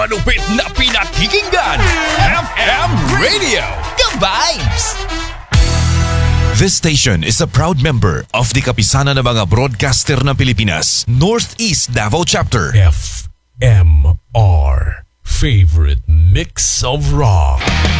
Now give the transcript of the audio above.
Manupit na pinakikinggan, FM Radio, ka-vibes! This station is a proud member of the Kapisanan ng mga Broadcaster ng Pilipinas, Northeast Davao Chapter. FMR, favorite mix of rock.